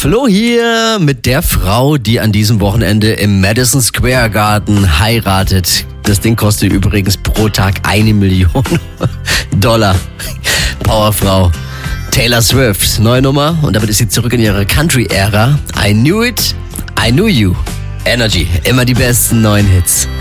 Flo hier mit der Frau, die an diesem Wochenende im Madison Square Garden heiratet. Das Ding kostet übrigens pro Tag $1 Million. Powerfrau. Taylor Swift, neue Nummer. Und damit ist sie zurück in ihre Country-Ära. I knew it, I knew you. Energy, immer die besten neuen Hits.